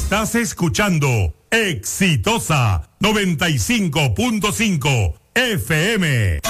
Estás escuchando Exitosa 95.5 FM.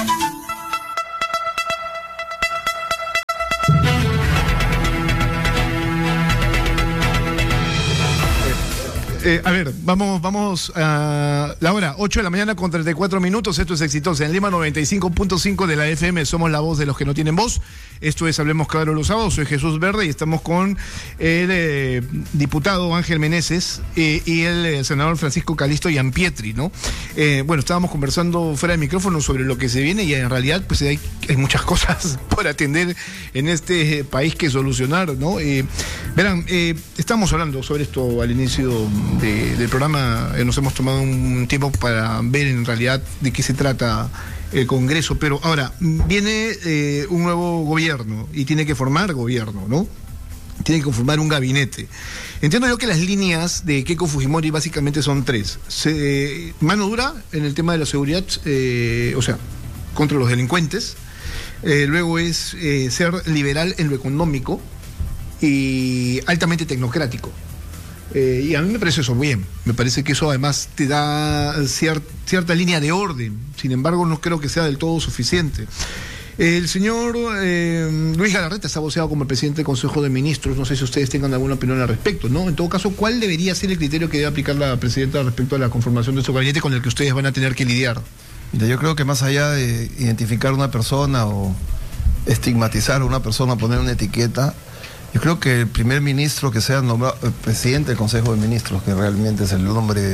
A ver, vamos a la hora 8 de la mañana con 34 minutos. Esto es Exitosa en Lima 95.5 de la FM. Somos la voz de los que no tienen voz. Esto es Hablemos Claro los sábados. Soy Jesús Verde y estamos con el diputado Ángel Meneses y el senador Francisco Calisto Gianpietri, ¿no? Bueno, estábamos conversando fuera de micrófono sobre lo que se viene y en realidad pues hay muchas cosas por atender en este país que solucionar, ¿no? Verán, estamos hablando sobre esto al inicio del programa. Nos hemos tomado un tiempo para ver en realidad de qué se trata el Congreso, pero ahora viene un nuevo gobierno y tiene que formar gobierno, ¿no? Tiene que formar un gabinete. Entiendo yo que las líneas de Keiko Fujimori básicamente son tres. Mano dura en el tema de la seguridad, o sea, contra los delincuentes. Luego es ser liberal en lo económico y altamente tecnocrático. Y a mí me parece eso bien. Me parece que eso además te da cierta línea de orden. Sin embargo, no creo que sea del todo suficiente. El señor Luis Galarreta está voceado como el presidente del Consejo de Ministros. No sé si ustedes tengan alguna opinión al respecto, ¿no? En todo caso, ¿cuál debería ser el criterio que debe aplicar la presidenta respecto a la conformación de su gabinete con el que ustedes van a tener que lidiar? Mira, yo creo que más allá de identificar a una persona o estigmatizar a una persona, poner una etiqueta, yo creo que el primer ministro que sea nombrado presidente del Consejo de Ministros, que realmente es el nombre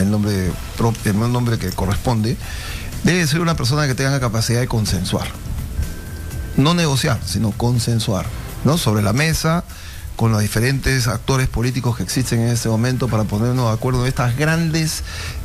que corresponde, debe ser una persona que tenga la capacidad de consensuar. No negociar, sino consensuar, ¿no? Sobre la mesa, con los diferentes actores políticos que existen en este momento para ponernos de acuerdo en estos grandes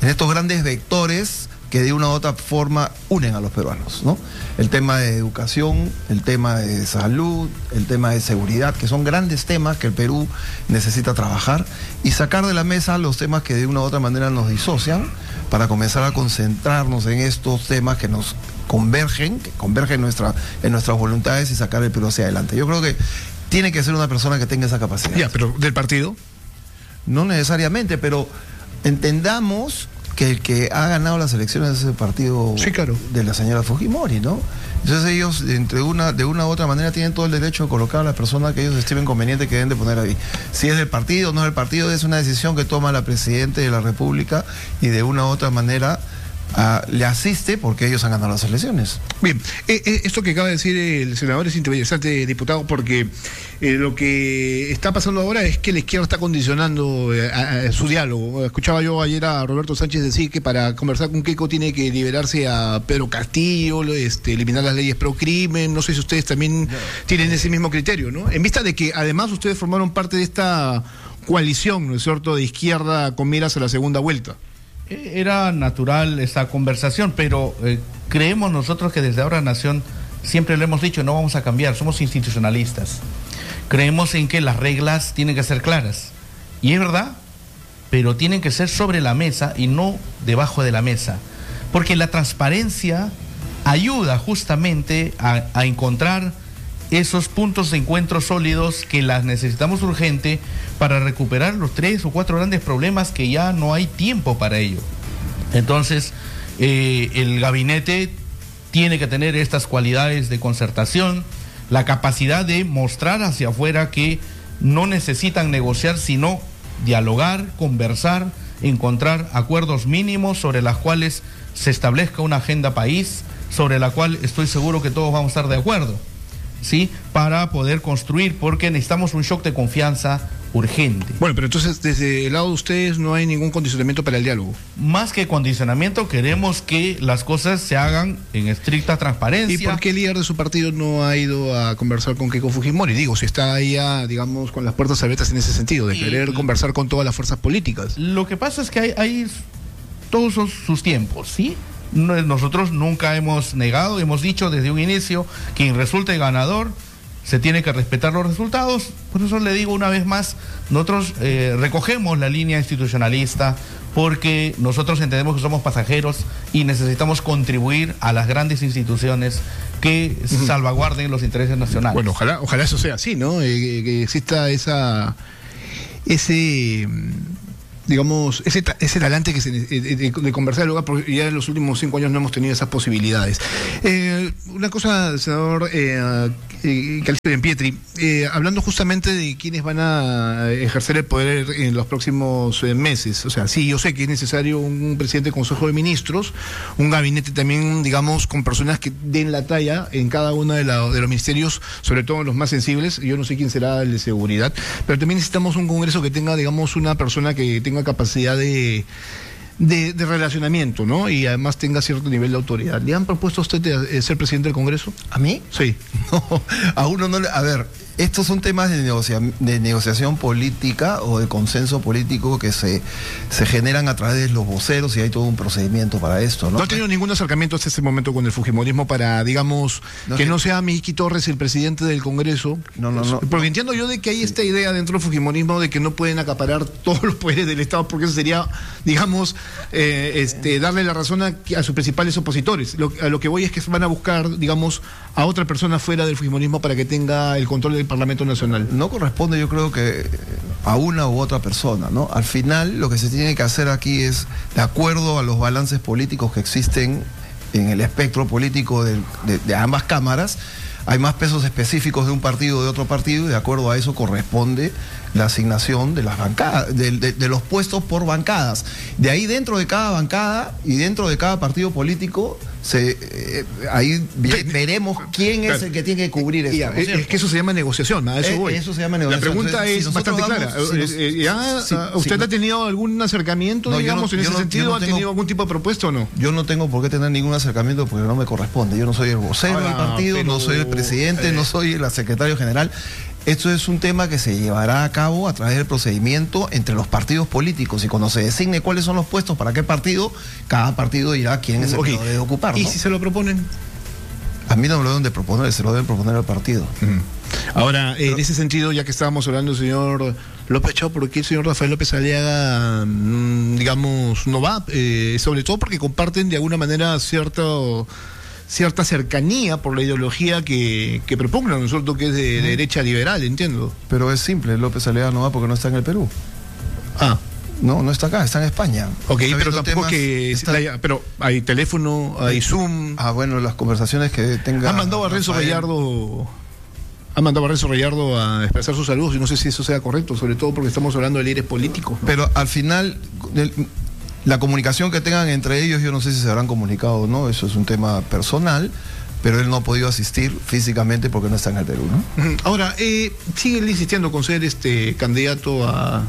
vectores que de una u otra forma unen a los peruanos, ¿no? El tema de educación, el tema de salud, el tema de seguridad, que son grandes temas que el Perú necesita trabajar, y sacar de la mesa los temas que de una u otra manera nos disocian para comenzar a concentrarnos en estos temas que nos convergen, en nuestras voluntades y sacar el Perú hacia adelante. Yo creo que tiene que ser una persona que tenga esa capacidad. Ya, pero ¿del partido? No necesariamente, pero entendamos que el que ha ganado las elecciones es el partido, sí, claro, de la señora Fujimori, ¿no? Entonces ellos, de una u otra manera, tienen todo el derecho de colocar a la persona que ellos estimen conveniente que deben de poner ahí. Si es del partido o no es del partido, es una decisión que toma la Presidenta de la República y de una u otra manera le asiste porque ellos han ganado las elecciones. Bien, esto que acaba de decir el senador es interesante, diputado, porque lo que está pasando ahora es que la izquierda está condicionando su diálogo. Escuchaba yo ayer a Roberto Sánchez decir que para conversar con Keiko tiene que liberarse a Pedro Castillo, eliminar las leyes pro crimen. No sé si ustedes también tienen ese mismo criterio, ¿no? En vista de que además ustedes formaron parte de esta coalición, ¿no es cierto?, de izquierda con miras a la segunda vuelta. Era natural esta conversación, pero creemos nosotros que desde Ahora Nación siempre lo hemos dicho, no vamos a cambiar, somos institucionalistas. Creemos en que las reglas tienen que ser claras. Y es verdad, pero tienen que ser sobre la mesa y no debajo de la mesa. Porque la transparencia ayuda justamente a encontrar esos puntos de encuentro sólidos que las necesitamos urgente para recuperar los 3 o 4 grandes problemas que ya no hay tiempo para ello. Entonces, el gabinete tiene que tener estas cualidades de concertación, la capacidad de mostrar hacia afuera que no necesitan negociar, sino dialogar, conversar, encontrar acuerdos mínimos sobre las cuales se establezca una agenda país, sobre la cual estoy seguro que todos vamos a estar de acuerdo, ¿sí? Para poder construir, porque necesitamos un shock de confianza urgente. Bueno, pero entonces desde el lado de ustedes no hay ningún condicionamiento para el diálogo. Más que condicionamiento, queremos que las cosas se hagan en estricta transparencia. ¿Y por qué el líder de su partido no ha ido a conversar con Keiko Fujimori? Digo, si está ahí ya, digamos, con las puertas abiertas en ese sentido, de querer conversar con todas las fuerzas políticas. Lo que pasa es que hay todos sus tiempos, ¿sí? Nosotros nunca hemos negado, hemos dicho desde un inicio, quien resulte ganador se tiene que respetar los resultados. Por eso le digo una vez más, nosotros recogemos la línea institucionalista porque nosotros entendemos que somos pasajeros y necesitamos contribuir a las grandes instituciones que salvaguarden los intereses nacionales. Bueno, ojalá eso sea así, ¿no? Que exista ese digamos, ese talante que de conversar el lugar, porque ya en los últimos 5 años no hemos tenido esas posibilidades. Una cosa, senador Calixto Gianpietri, hablando justamente de quienes van a ejercer el poder en los próximos meses, o sea, sí, yo sé que es necesario un presidente del Consejo de Ministros, un gabinete también, digamos, con personas que den la talla en cada uno de los ministerios, sobre todo los más sensibles. Yo no sé quién será el de seguridad, pero también necesitamos un Congreso que tenga, digamos, una persona que tenga capacidad de relacionamiento, ¿no? Y además tenga cierto nivel de autoridad. ¿Le han propuesto a usted de ser presidente del Congreso? ¿A mí? Sí. No, a uno no le... A ver, estos son temas de negociación política o de consenso político que se generan a través de los voceros y hay todo un procedimiento para esto, ¿no? ¿No ha tenido ningún acercamiento hasta ese momento con el fujimorismo para, digamos, que no sea Miki Torres el presidente del Congreso? No. Porque entiendo yo de que hay esta idea dentro del fujimorismo de que no pueden acaparar todos los poderes del Estado, porque eso sería, digamos, darle la razón a sus principales opositores. A lo que voy es que van a buscar, digamos, a otra persona fuera del fujimorismo para que tenga el control del Parlamento Nacional. No corresponde, yo creo que a una u otra persona, ¿no? Al final lo que se tiene que hacer aquí es, de acuerdo a los balances políticos que existen en el espectro político de ambas cámaras, hay más pesos específicos de un partido o de otro partido, y de acuerdo a eso corresponde la asignación de las bancadas, de los puestos por bancadas. De ahí, dentro de cada bancada y dentro de cada partido político, ahí veremos quién es el que tiene que cubrir eso. Es que eso se llama negociación, a eso voy. Eso se llama negociación. La pregunta es bastante clara. ¿Usted ha tenido algún acercamiento, digamos, en ese sentido? ¿Ha tenido algún tipo de propuesta o no? Yo no tengo por qué tener ningún acercamiento porque no me corresponde. Yo no soy el vocero del partido, no soy el presidente, no soy el secretario general. Esto es un tema que se llevará a cabo a través del procedimiento entre los partidos políticos, y cuando se designe cuáles son los puestos para qué partido, cada partido dirá quién es el que lo debe ocupar, ¿no? ¿Y si se lo proponen? A mí no me lo deben de proponer, se lo deben proponer al partido. Ahora, en ese sentido, ya que estábamos hablando del señor López Chao, ¿por qué el señor Rafael López Aliaga, digamos, no va? Sobre todo porque comparten de alguna manera cierta cercanía por la ideología que propugnan, nosotros, que es de derecha liberal, entiendo. Pero es simple, López Aliaga no va porque no está en el Perú. No está acá, está en España. Ok, pero tampoco pero hay teléfono, hay Zoom. Bueno, las conversaciones que tenga... Han mandado a Renzo Rayardo a expresar sus saludos, y no sé si eso sea correcto, sobre todo porque estamos hablando de líderes políticos, ¿no? Pero al final... La comunicación que tengan entre ellos, yo no sé si se habrán comunicado o no, eso es un tema personal, pero él no ha podido asistir físicamente porque no está en el Perú, ¿no? Ahora, sigue él insistiendo con ser candidato a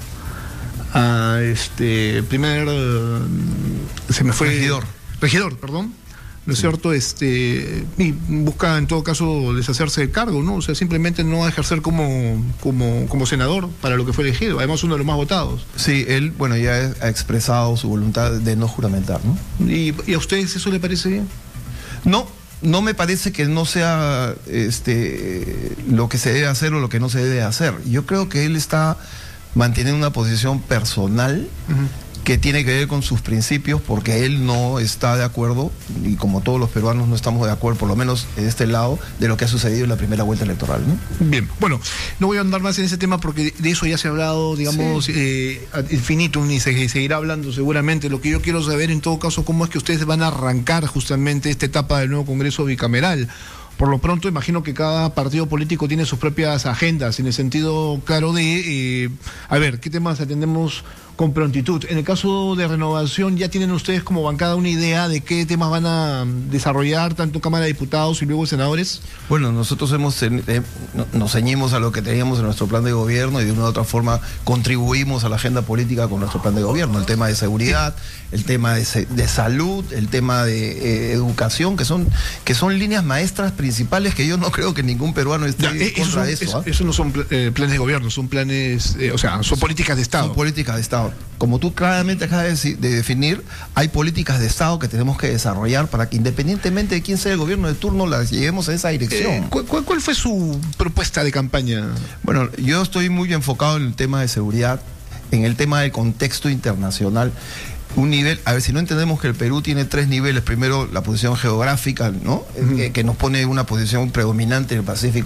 primer... se me fue... Regidor, perdón. ¿No es cierto? Y busca en todo caso deshacerse del cargo, ¿no? O sea, simplemente no va a ejercer como senador para lo que fue elegido, además uno de los más votados. Sí, él, bueno, ya ha expresado su voluntad de no juramentar, ¿no? ¿Y a ustedes eso le parece bien? No me parece que no sea lo que se debe hacer o lo que no se debe hacer. Yo creo que él está manteniendo una posición personal que tiene que ver con sus principios, porque él no está de acuerdo, y como todos los peruanos no estamos de acuerdo, por lo menos en este lado, de lo que ha sucedido en la primera vuelta electoral, ¿no? Bien, bueno, no voy a andar más en ese tema porque de eso ya se ha hablado, digamos, ad infinitum, y se seguirá hablando seguramente. Lo que yo quiero saber en todo caso, cómo es que ustedes van a arrancar justamente esta etapa del nuevo Congreso bicameral. Por lo pronto, imagino que cada partido político tiene sus propias agendas, en el sentido claro de, a ver, ¿qué temas atendemos con prontitud? En el caso de Renovación, ¿ya tienen ustedes como bancada una idea de qué temas van a desarrollar, tanto Cámara de Diputados y luego senadores? Bueno, nosotros nos ceñimos a lo que teníamos en nuestro plan de gobierno, y de una u otra forma contribuimos a la agenda política con nuestro plan de gobierno. El tema de seguridad, el tema de salud, el tema de educación, que son líneas maestras principales que yo no creo que ningún peruano esté contra eso. Eso no son planes de gobierno, son planes, son políticas de Estado. Son políticas de Estado. Como tú claramente acabas de definir, hay políticas de Estado que tenemos que desarrollar para que, independientemente de quién sea el gobierno de turno, las llevemos en esa dirección. ¿Cuál fue su propuesta de campaña? Bueno, yo estoy muy enfocado en el tema de seguridad, en el tema del contexto internacional. Un nivel, a ver, si no entendemos que el Perú tiene 3 niveles: primero la posición geográfica, ¿no? Que nos pone una posición predominante en el Pacífico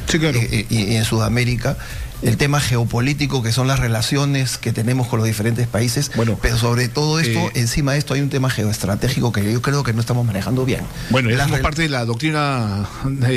Sí, claro. Y en Sudamérica, el tema geopolítico, que son las relaciones que tenemos con los diferentes países, Bueno, pero sobre todo esto, encima de esto hay un tema geoestratégico que yo creo que no estamos manejando bien. Bueno, ya somos parte de la doctrina,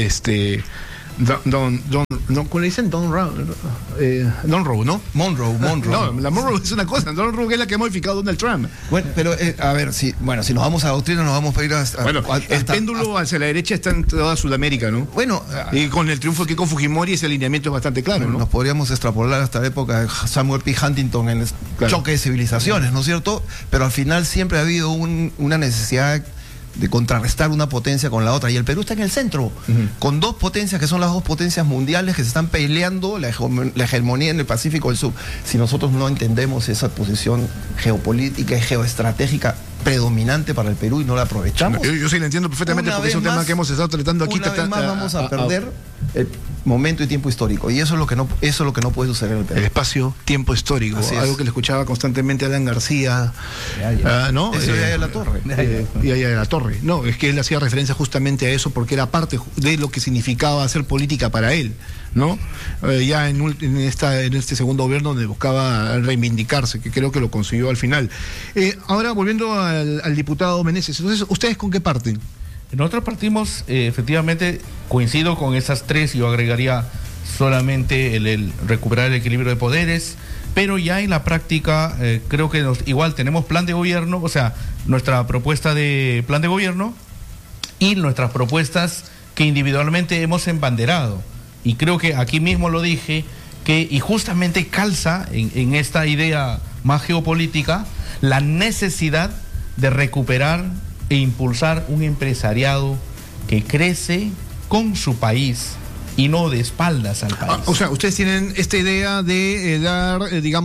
¿cómo le dicen? Don Rowe, ¿no? Monroe. No, la Monroe es una cosa, Don Rowe es la que ha modificado Donald Trump. Bueno, pero a ver, si nos vamos a doctrina, nos vamos a ir el péndulo hacia la derecha está en toda Sudamérica, ¿no? Bueno, y con el triunfo de Keiko Fujimori ese alineamiento es bastante claro, ¿no? Nos podríamos extrapolar hasta la época de Samuel P. Huntington en el choque de civilizaciones, ¿no es cierto? Pero al final siempre ha habido una necesidad de contrarrestar una potencia con la otra, y el Perú está en el centro, con dos potencias que son las dos potencias mundiales que se están peleando la hegemonía en el Pacífico del Sur. Si nosotros no entendemos esa posición geopolítica y geoestratégica predominante para el Perú y no la aprovechamos, yo sí la entiendo perfectamente, porque es un tema que hemos estado tratando aquí. Una vez más vamos a perder el momento y tiempo histórico, y eso es lo que no puede suceder en el Perú. El espacio, tiempo histórico, algo que le escuchaba constantemente a Alan García, ¿no? Eso ya de la Torre. Y allá de la Torre. No, es que él hacía referencia justamente a eso porque era parte de lo que significaba hacer política para él, ¿no? Ya en este segundo gobierno donde buscaba reivindicarse, que creo que lo consiguió al final. Ahora, volviendo al diputado Meneses, entonces, ¿ustedes con qué parten? Nosotros partimos, efectivamente, coincido con esas tres, yo agregaría solamente el recuperar el equilibrio de poderes, pero ya en la práctica creo que igual tenemos plan de gobierno, o sea, nuestra propuesta de plan de gobierno y nuestras propuestas que individualmente hemos embanderado. Y creo que aquí mismo lo dije, y justamente calza en esta idea más geopolítica la necesidad de recuperar e impulsar un empresariado que crece con su país y no de espaldas al país. O sea, ustedes tienen esta idea de dar,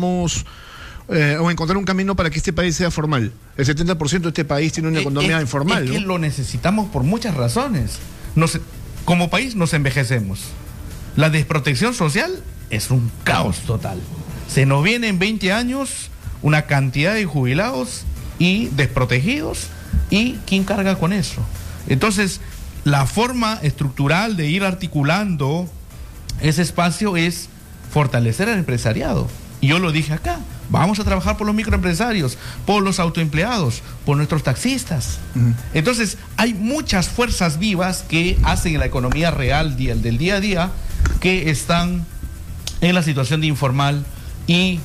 o encontrar un camino para que este país sea formal. El 70% de este país tiene una economía informal. Es que lo necesitamos por muchas razones. Como país nos envejecemos. La desprotección social es un caos total. Se nos viene en 20 años una cantidad de jubilados y desprotegidos, ¿y quién carga con eso? Entonces, la forma estructural de ir articulando ese espacio es fortalecer al empresariado. Y yo lo dije acá, vamos a trabajar por los microempresarios, por los autoempleados, por nuestros taxistas. Entonces, hay muchas fuerzas vivas que hacen en la economía real del día a día que están en la situación de informal y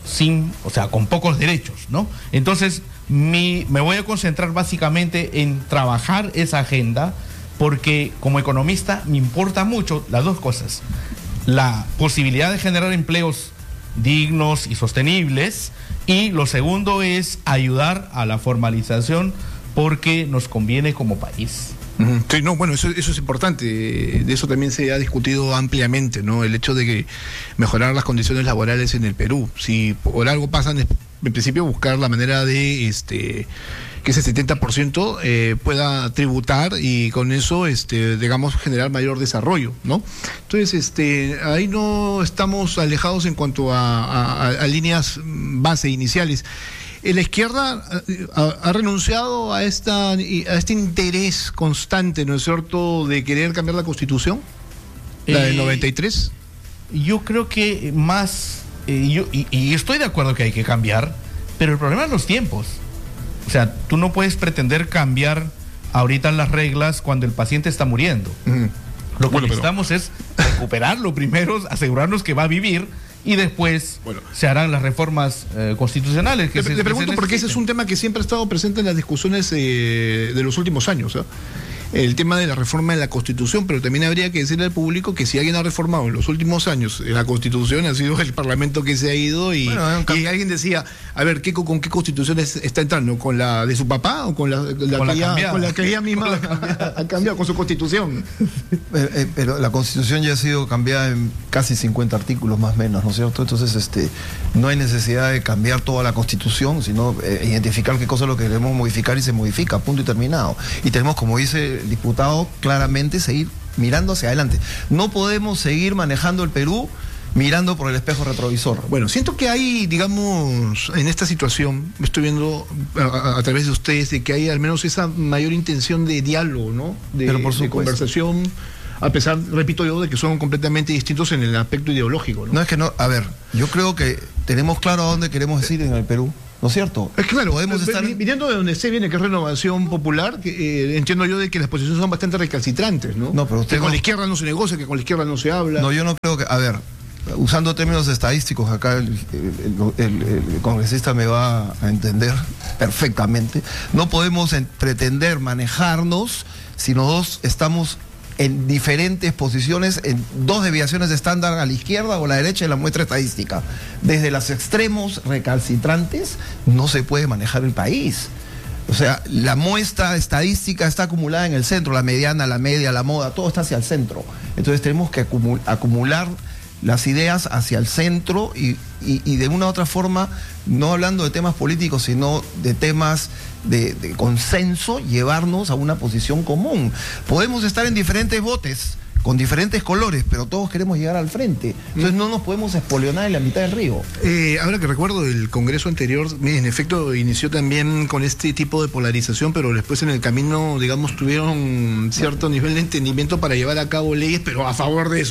con pocos derechos, ¿no? Entonces, me voy a concentrar básicamente en trabajar esa agenda, porque como economista me importa mucho las dos cosas: la posibilidad de generar empleos dignos y sostenibles, y lo segundo es ayudar a la formalización porque nos conviene como país. Sí, no, bueno, eso es importante. De eso también se ha discutido ampliamente, ¿no? El hecho de que mejorar las condiciones laborales en el Perú. Si por algo pasan, en principio buscar la manera de que ese 70% pueda tributar y con eso, digamos, generar mayor desarrollo, ¿no? Entonces, ahí no estamos alejados en cuanto a líneas base iniciales. La izquierda ha renunciado a este interés constante, ¿no es cierto?, de querer cambiar la Constitución, la del 93. Yo creo que más, y estoy de acuerdo que hay que cambiar, pero el problema es los tiempos. O sea, tú no puedes pretender cambiar ahorita las reglas cuando el paciente está muriendo. Lo que necesitamos es recuperarlo primero, asegurarnos que va a vivir, y después se harán las reformas constitucionales. Le pregunto porque ese es un tema que siempre ha estado presente en las discusiones de los últimos años, ¿eh? El tema de la reforma de la Constitución, pero también habría que decirle al público que si alguien ha reformado en los últimos años la Constitución, ha sido el Parlamento que se ha ido, y alguien decía, a ver, ¿con qué Constitución está entrando? ¿Con la de su papá o con la que ella misma ha cambiado, con su Constitución? Pero la Constitución ya ha sido cambiada en casi 50 artículos más o menos, ¿no es cierto? Entonces, no hay necesidad de cambiar toda la Constitución, sino identificar qué cosa es lo que queremos modificar y se modifica, punto y terminado. Y tenemos, como dice el diputado, claramente seguir mirando hacia adelante. No podemos seguir manejando el Perú mirando por el espejo retrovisor. Bueno, siento que hay, digamos, en esta situación, estoy viendo a través de ustedes, de que hay al menos esa mayor intención de diálogo, ¿no? De conversación. A pesar, repito yo, de que son completamente distintos en el aspecto ideológico, ¿no? No es que no, a ver, yo creo que tenemos claro a dónde queremos ir en el Perú, ¿no es cierto? Es claro, podemos estar viniendo de donde se viene, que es Renovación Popular, que entiendo yo de que las posiciones son bastante recalcitrantes, ¿no? No, pero usted que con no... la izquierda no se negocia, que con la izquierda no se habla. No, yo no creo que, a ver, usando términos estadísticos, acá el congresista me va a entender perfectamente. No podemos pretender manejarnos si nosotros estamos en diferentes posiciones, en dos desviaciones de estándar a la izquierda o a la derecha de la muestra estadística. Desde los extremos recalcitrantes no se puede manejar el país. O sea, la muestra estadística está acumulada en el centro, la mediana, la media, la moda, todo está hacia el centro. Entonces tenemos que acumular las ideas hacia el centro y de una u otra forma, no hablando de temas políticos, sino de temas de consenso, llevarnos a una posición común. Podemos estar en diferentes botes, con diferentes colores, pero todos queremos llegar al frente. Entonces no nos podemos espolionar en la mitad del río. Ahora que recuerdo, el Congreso anterior, en efecto, inició también con este tipo de polarización, pero después en el camino, digamos, tuvieron cierto nivel de entendimiento para llevar a cabo leyes, pero a favor de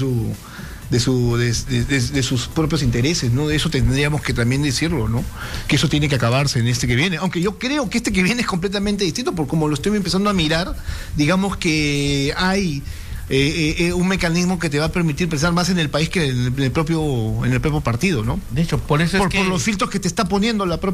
sus propios intereses, ¿no? De eso tendríamos que también decirlo, ¿no? Que eso tiene que acabarse en este que viene. Aunque yo creo que este que viene es completamente distinto, porque como lo estoy empezando a mirar, digamos que hay un mecanismo que te va a permitir pensar más en el país que en el propio partido, ¿no? De hecho, por eso por los filtros que te está poniendo el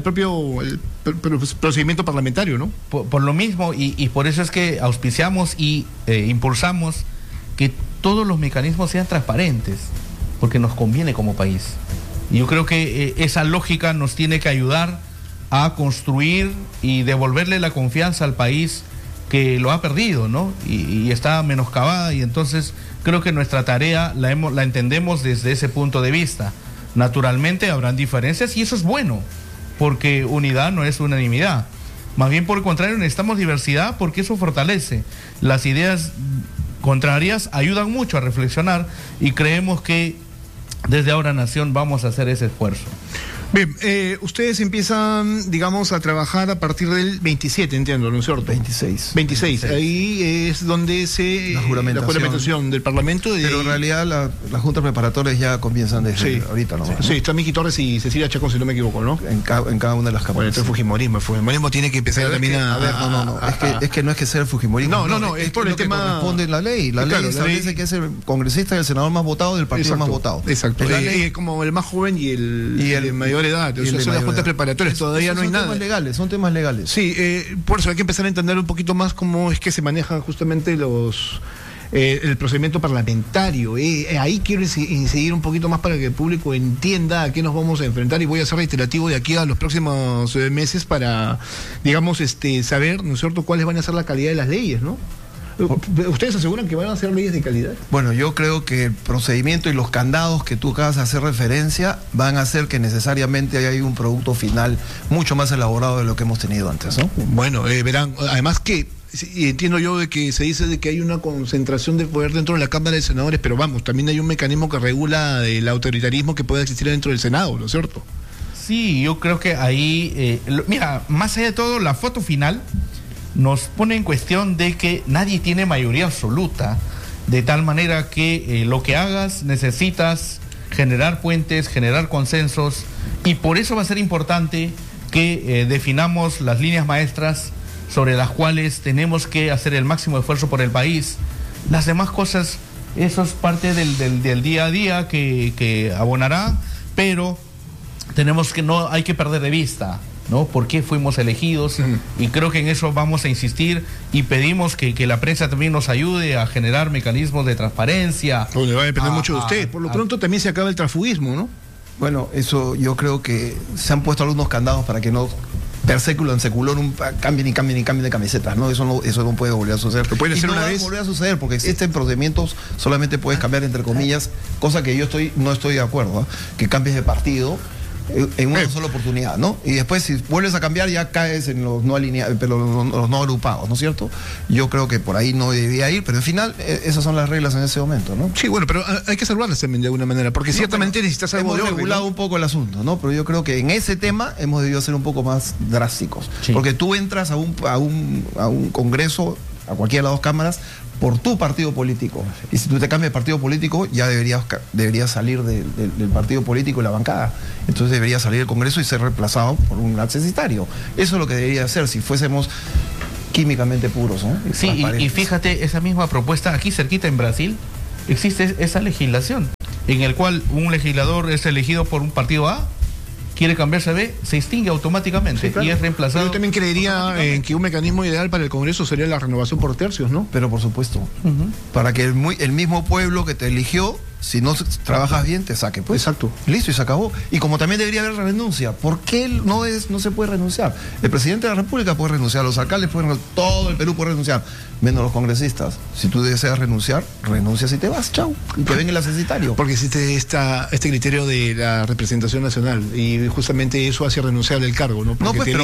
procedimiento parlamentario, ¿no? Por lo mismo, y por eso es que auspiciamos y impulsamos que todos los mecanismos sean transparentes, porque nos conviene como país. Y yo creo que esa lógica nos tiene que ayudar a construir y devolverle la confianza al país que lo ha perdido, ¿no? Y está menoscabada, y entonces creo que nuestra tarea la entendemos desde ese punto de vista. Naturalmente habrán diferencias y eso es bueno, porque unidad no es unanimidad. Más bien por el contrario, necesitamos diversidad porque eso fortalece. Las ideas contrarias ayudan mucho a reflexionar y creemos que desde Ahora Nación vamos a hacer ese esfuerzo. Bien, ustedes empiezan, digamos, a trabajar a partir del 27, entiendo, ¿no es cierto? 26. Ahí es donde la juramentación del Parlamento. Pero en realidad las juntas preparatorias ya comienzan desde ahorita, ¿no? Sí, está Miki Torres y Cecilia Chacón, si no me equivoco, ¿no? En cada una de las cámaras. Bueno, entonces el Fujimorismo tiene que empezar también es que no es que sea el Fujimorismo. No, es por el tema... que corresponde la ley. La ley establece que es el congresista y el senador más votado del partido más votado. Exacto. La ley como el más joven y el mayor edad, son las juntas preparatorias, todavía no hay nada. Son temas legales. Sí, por eso hay que empezar a entender un poquito más cómo es que se manejan justamente el procedimiento parlamentario. Ahí quiero incidir un poquito más para que el público entienda a qué nos vamos a enfrentar, y voy a ser reiterativo de aquí a los próximos meses para, digamos, saber, ¿no es cierto?, cuáles van a ser la calidad de las leyes, ¿no? ¿Ustedes aseguran que van a ser leyes de calidad? Bueno, yo creo que el procedimiento y los candados que tú acabas de hacer referencia van a hacer que necesariamente haya un producto final mucho más elaborado de lo que hemos tenido antes, ¿no? Bueno, verán, además que entiendo yo de que se dice de que hay una concentración de poder dentro de la Cámara de Senadores, pero vamos, también hay un mecanismo que regula el autoritarismo que puede existir dentro del Senado, ¿no es cierto? Sí, yo creo que ahí, mira, más allá de todo, la foto final nos pone en cuestión de que nadie tiene mayoría absoluta, de tal manera que lo que hagas necesitas generar puentes, generar consensos, y por eso va a ser importante que definamos las líneas maestras sobre las cuales tenemos que hacer el máximo esfuerzo por el país. Las demás cosas, eso es parte del día a día que abonará, pero hay que perder de vista, ¿no? ¿Por qué fuimos elegidos? Y creo que en eso vamos a insistir y pedimos que la prensa también nos ayude a generar mecanismos de transparencia. Donde va a depender mucho de usted. Por lo pronto también se acaba el transfugismo, ¿no? Bueno, eso yo creo que se han puesto algunos candados para que no per seculum seculorum cambien de camisetas, ¿no? Eso no puede volver a suceder. ¿Lo puede hacer no una va vez? a volver a suceder porque existen procedimientos, solamente puedes cambiar entre comillas, cosa que yo no estoy de acuerdo, ¿eh? Que cambies de partido en una sola oportunidad, ¿no? Y después si vuelves a cambiar ya caes en los no alineados, pero los no agrupados, ¿no es cierto? Yo creo que por ahí no debía ir, pero al final esas son las reglas en ese momento, ¿no? Sí, bueno, pero hay que salvarlas también de alguna manera, porque ciertamente necesitas algo de hemos orden, regulado ¿no? un poco el asunto, ¿no? Pero yo creo que en ese tema hemos debido ser un poco más drásticos, porque tú entras a un congreso, a cualquiera de las dos cámaras, por tu partido político. Y si tú te cambias de partido político, ya deberías salir del partido político y la bancada. Entonces debería salir del Congreso y ser reemplazado por un accesitario. Eso es lo que debería hacer si fuésemos químicamente puros, ¿no? Sí, y fíjate, esa misma propuesta, aquí cerquita en Brasil, existe esa legislación, en el cual un legislador es elegido por un partido A, quiere cambiarse a B, se extingue automáticamente, sí, claro, y es reemplazado. Yo también creería en que un mecanismo ideal para el Congreso sería la renovación por tercios, ¿no? Pero por supuesto, para que el mismo pueblo que te eligió, si no trabajas bien, te saque, pues. Exacto. Listo, y se acabó. Y como también debería haber renuncia, ¿por qué no se puede renunciar? El presidente de la República puede renunciar, los alcaldes pueden renunciar, todo el Perú puede renunciar, menos los congresistas. Si tú deseas renunciar, renuncias y te vas, chau. Y que venga el accesitario. Porque existe este criterio de la representación nacional, y justamente eso hace renunciable el cargo, ¿no? Porque pero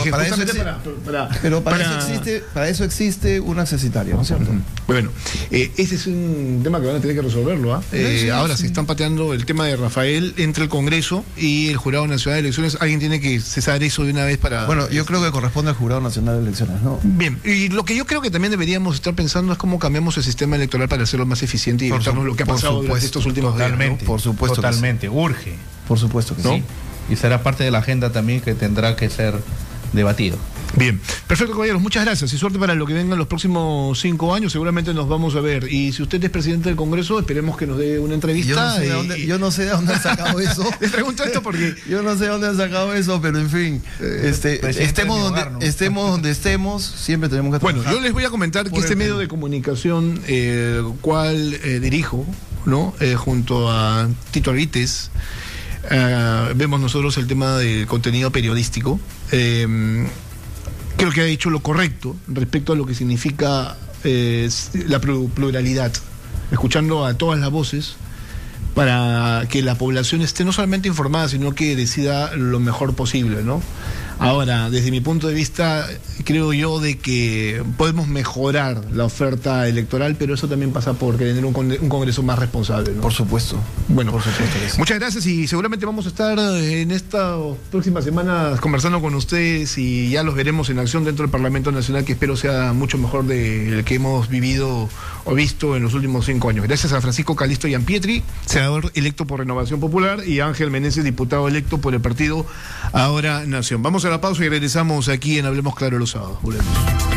para eso existe un accesitario, ¿no es cierto? Bueno, ese es un tema que van a tener que resolverlo, ¿ah? Ahora se están pateando el tema de Rafael entre el Congreso y el Jurado Nacional de Elecciones. Alguien tiene que cesar eso de una vez para... Bueno, yo creo que corresponde al Jurado Nacional de Elecciones, ¿no? Bien, y lo que yo creo que también deberíamos estar pensando es cómo cambiamos el sistema electoral para hacerlo más eficiente y evitarnos lo que ha pasado durante estos últimos días, ¿no? Por supuesto. Totalmente, urge. Por supuesto que ¿no? sí. Y será parte de la agenda también que tendrá que ser debatido. Bien, perfecto, caballeros, muchas gracias y suerte para lo que vengan los próximos 5 años. Seguramente nos vamos a ver, y si usted es presidente del Congreso, esperemos que nos dé una entrevista. Yo no sé de dónde han sacado eso. Les pregunto esto porque yo no sé de dónde han sacado eso, pero en fin, estemos donde estemos, siempre tenemos que trabajar. Bueno, yo les voy a comentar que este medio de comunicación, cual dirijo, ¿no? Junto a Tito Arvites, vemos nosotros el tema del contenido periodístico. Creo que ha hecho lo correcto respecto a lo que significa la pluralidad, escuchando a todas las voces para que la población esté no solamente informada, sino que decida lo mejor posible, ¿no? Ahora, desde mi punto de vista, creo yo de que podemos mejorar la oferta electoral, pero eso también pasa por tener un Congreso más responsable, ¿no? Por supuesto. Bueno, por supuesto que sí. Muchas gracias, y seguramente vamos a estar en estas próximas semanas conversando con ustedes, y ya los veremos en acción dentro del Parlamento Nacional, que espero sea mucho mejor del que hemos vivido o visto en los últimos 5 años. Gracias a Francisco Calisto Gianpietri, senador electo por Renovación Popular, y Ángel Meneses, diputado electo por el partido Ahora Nación. Vamos a la pausa y regresamos aquí en Hablemos Claro los sábados. Volvemos.